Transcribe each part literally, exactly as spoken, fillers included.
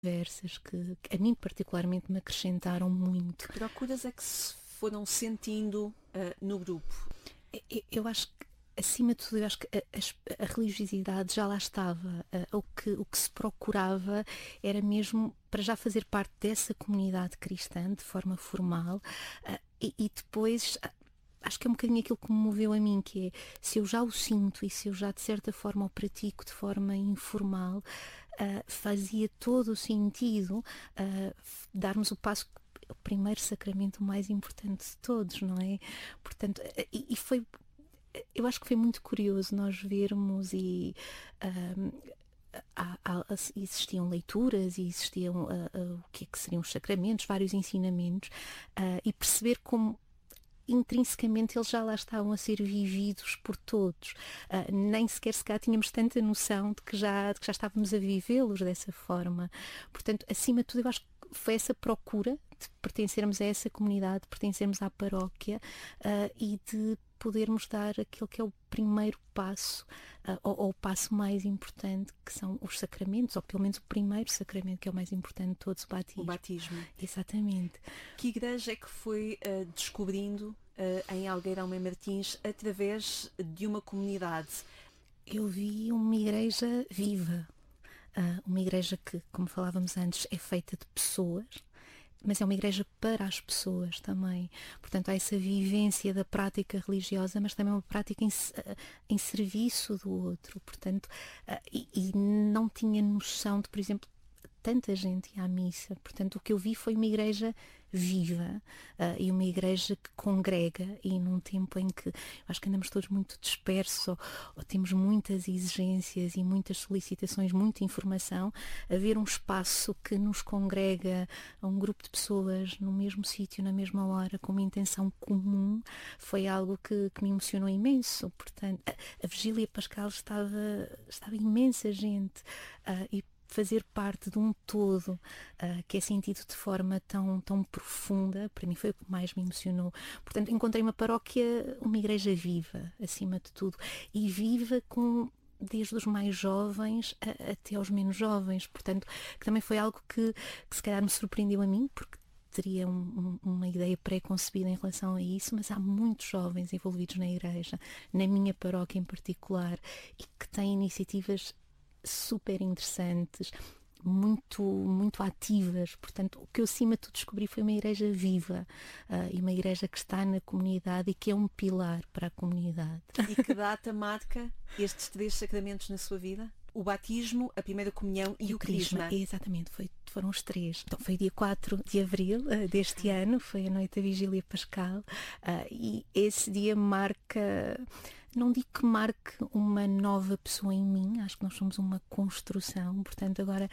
diversas que, que a mim particularmente me acrescentaram muito. Que procuras é que se foram sentindo uh, no grupo? Eu, eu acho que, acima de tudo, eu acho que a, a, a religiosidade já lá estava. Uh, o, que, o que se procurava era mesmo para já fazer parte dessa comunidade cristã de forma formal, uh, e, e depois... Acho que é um bocadinho aquilo que me moveu a mim, que é, se eu já o sinto e se eu já de certa forma o pratico de forma informal, uh, fazia todo o sentido uh, darmos o passo, o primeiro sacramento mais importante de todos, não é? Portanto, e, e foi, eu acho que foi muito curioso nós vermos e... Uh, Há, há, existiam leituras e existiam uh, uh, o que é que seriam os sacramentos, vários ensinamentos, uh, e perceber como intrinsecamente eles já lá estavam a ser vividos por todos. Uh, nem sequer se cá tínhamos tanta noção de que já, de que já estávamos a vivê-los dessa forma. Portanto, acima de tudo, eu acho que foi essa procura de pertencermos a essa comunidade, de pertencermos à paróquia uh, e de podermos dar aquele que é o primeiro passo, uh, ou, ou o passo mais importante, que são os sacramentos, ou pelo menos o primeiro sacramento, que é o mais importante de todos, o batismo. O batismo. Exatamente. Que igreja é que foi uh, descobrindo uh, em Algueirão Mãe Martins através de uma comunidade? Eu vi uma igreja viva, uh, uma igreja que, como falávamos antes, é feita de pessoas, mas é uma igreja para as pessoas também. Portanto, há essa vivência da prática religiosa, mas também uma prática em, em serviço do outro. Portanto, e, e não tinha noção de, por exemplo, tanta gente ia à missa. Portanto, o que eu vi foi uma igreja viva uh, e uma igreja que congrega, e num tempo em que eu acho que andamos todos muito dispersos, ou, ou temos muitas exigências e muitas solicitações, muita informação, haver um espaço que nos congrega a um grupo de pessoas no mesmo sítio, na mesma hora, com uma intenção comum, foi algo que, que me emocionou imenso. Portanto, a, a Vigília Pascal estava, estava imensa gente, uh, e fazer parte de um todo uh, que é sentido de forma tão, tão profunda, para mim foi o que mais me emocionou. Portanto, encontrei uma paróquia, uma igreja viva, acima de tudo, e viva com desde os mais jovens a, até aos menos jovens. Portanto, que também foi algo que, que se calhar me surpreendeu a mim, porque teria um, um, uma ideia pré-concebida em relação a isso, mas há muitos jovens envolvidos na igreja, na minha paróquia em particular, e que têm iniciativas super interessantes, muito, muito ativas. Portanto, o que eu acima de tudo descobri foi uma igreja viva, uh, e uma igreja que está na comunidade e que é um pilar para a comunidade. E que data marca estes três sacramentos na sua vida? O batismo, a primeira comunhão e, e o crisma. crisma. Exatamente, foi, foram os três. Então foi dia quatro de abril uh, deste ano, foi a noite da Vigília Pascal, uh, e esse dia marca, não digo que marque uma nova pessoa em mim, acho que nós somos uma construção, portanto agora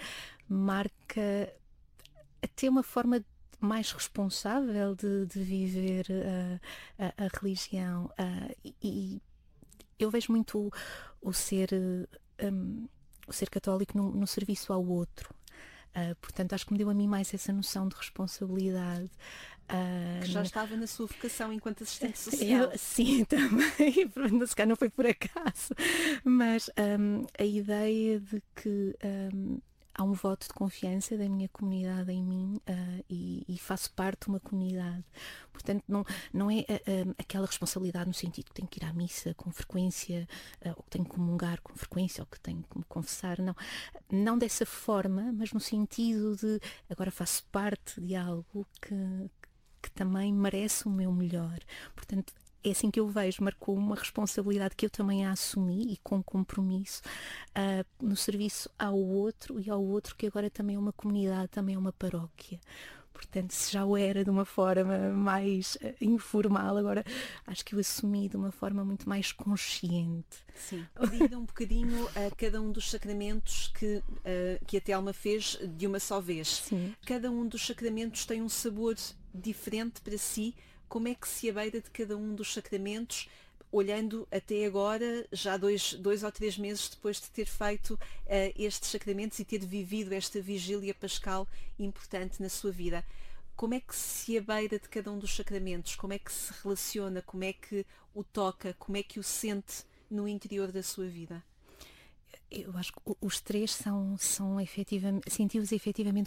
marca até uma forma mais responsável de, de viver uh, a, a religião, uh, e, e eu vejo muito o, o ser... Um, o ser católico no, no serviço ao outro. Uh, portanto, acho que me deu a mim mais essa noção de responsabilidade. Uh, que já na... estava na sua vocação enquanto assistente social. Eu, sim, também. Se calhar não foi por acaso. Mas um, a ideia de que um, há um voto de confiança da minha comunidade em mim, uh, e, e faço parte de uma comunidade. Portanto, não, não é uh, uh, aquela responsabilidade no sentido que tenho que ir à missa com frequência, uh, ou que tenho que comungar com frequência, ou que tenho que me confessar. Não, não dessa forma, mas no sentido de agora faço parte de algo que, que também merece o meu melhor. Portanto, é assim que eu vejo, marcou uma responsabilidade que eu também a assumi, e com compromisso, uh, no serviço ao outro, e ao outro que agora também é uma comunidade, também é uma paróquia. Portanto, se já o era de uma forma mais uh, informal, agora acho que eu assumi de uma forma muito mais consciente. Sim, pedindo um bocadinho a cada um dos sacramentos que, uh, que a Telma fez de uma só vez. Sim. Cada um dos sacramentos tem um sabor diferente para si. Como é que se abeira de cada um dos sacramentos, olhando até agora, já dois, dois ou três meses depois de ter feito uh, estes sacramentos e ter vivido esta vigília pascal importante na sua vida? Como é que se abeira de cada um dos sacramentos? Como é que se relaciona? Como é que o toca? Como é que o sente no interior da sua vida? Eu acho que os três são, são efetivamente, sentiu-os efetivamente